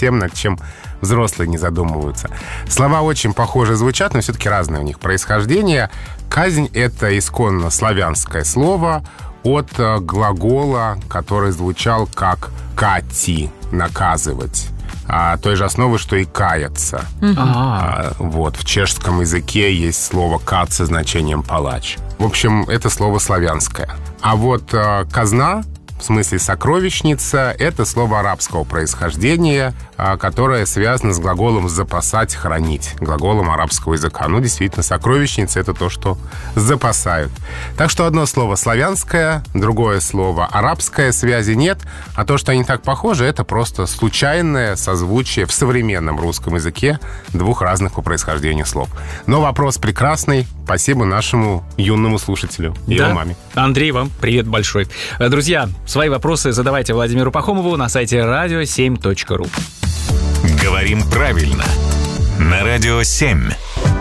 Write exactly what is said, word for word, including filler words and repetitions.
тем, над чем взрослые не задумываются. Слова очень похоже звучат, но все-таки разное у них происхождение. Казнь — это исконно славянское слово от глагола, который звучал как «кати» — «наказывать». А, той же основы, что и «каяться». Mm-hmm. А, вот, в чешском языке есть слово «кат» со значением «палач». В общем, это слово славянское. А вот а, «казна», в смысле «сокровищница», это слово арабского происхождения, которое связано с глаголом «запасать», «хранить», глаголом арабского языка. Ну, действительно, сокровищница — это то, что запасают. Так что одно слово славянское, другое слово арабское, связи нет, а то, что они так похожи, это просто случайное созвучие в современном русском языке двух разных по происхождению слов. Но вопрос прекрасный. Спасибо нашему юному слушателю и да. его маме. Андрей, вам привет большой. Друзья, свои вопросы задавайте Владимиру Пахомову на сайте радио семь точка ру. Говорим правильно. На Радио семь.